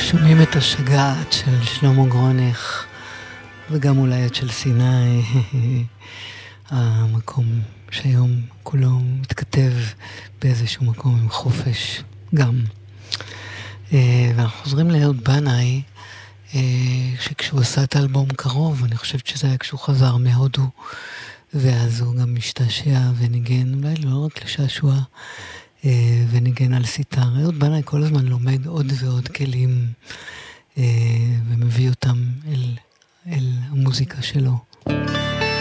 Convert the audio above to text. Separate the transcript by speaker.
Speaker 1: שומעים את השגעת של שלמה גרונך, וגם אולי את של סיני, המקום שהיום כולו מתכתב באיזשהו מקום עם חופש גם. ואנחנו חוזרים לאהוד בנאי, שכשהוא עשה את האלבום קרוב, אני חושבת שזה היה כשהוא חזר מהודו, ואז הוא גם משתעשע וניגן, אולי לא רק לשעשוע, וניגן על סיטר. אהוד בנאי כל הזמן לומד עוד ועוד כלים, ומביא אותם אל המוזיקה שלו.